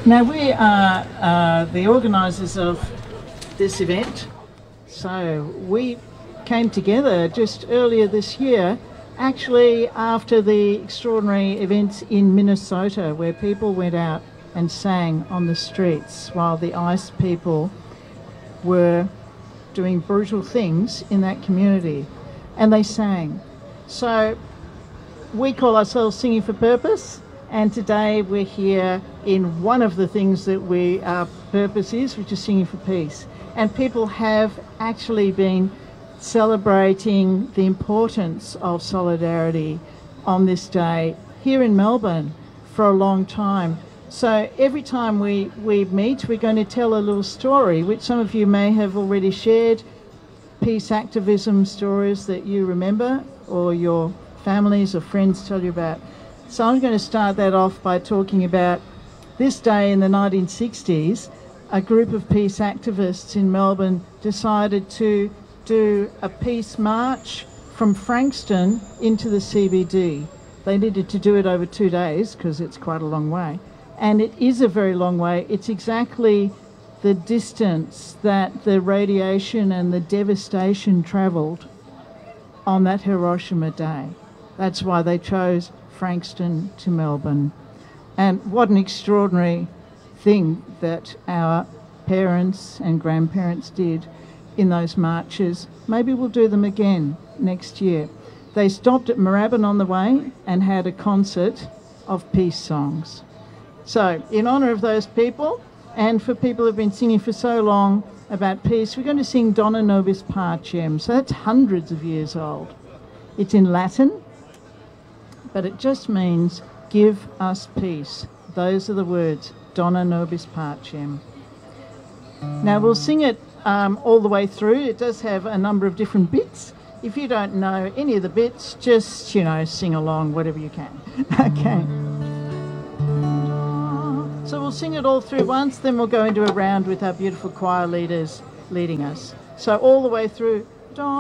Now we are the organisers of this event, so we came together just earlier this year, actually after the extraordinary events in Minnesota where people went out and sang on the streets while the ICE people were doing brutal things in that community, and they sang. So we call ourselves Singing for Purpose, and today we're here in one of the things that our purpose is, which is singing for peace. And people have actually been celebrating the importance of solidarity on this day here in Melbourne for a long time. So every time we meet, we're going to tell a little story, which some of you may have already shared, peace activism stories that you remember or your families or friends tell you about. So I'm going to start that off by talking about this day in the 1960s. A group of peace activists in Melbourne decided to do a peace march from Frankston into the CBD. They needed to do it over 2 days because it's quite a long way. And it is a very long way. It's exactly the distance that the radiation and the devastation travelled on that Hiroshima day. That's why they chose Frankston to Melbourne. And what an extraordinary thing that our parents and grandparents did in those marches. Maybe we'll do them again next year. They stopped at Moorabbin on the way and had a concert of peace songs. So in honour of those people, and for people who've been singing for so long about peace, we're going to sing Dona Nobis Pacem. So that's hundreds of years old. It's in Latin, but it just means give us peace. Those are the words, Dona Nobis Pacem. Now we'll sing it all the way through. It does have a number of different bits. If you don't know any of the bits, just, sing along, whatever you can. Okay. So we'll sing it all through once, then we'll go into a round with our beautiful choir leaders leading us. So all the way through.